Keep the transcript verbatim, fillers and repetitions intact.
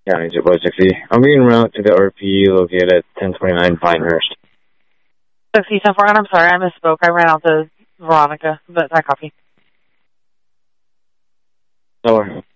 County two by sixty. I'm being routed to the R P located at ten twenty-nine Pinehurst. sixty, ten four, and I'm sorry, I misspoke. I ran out to Veronica, but I copy. No worries.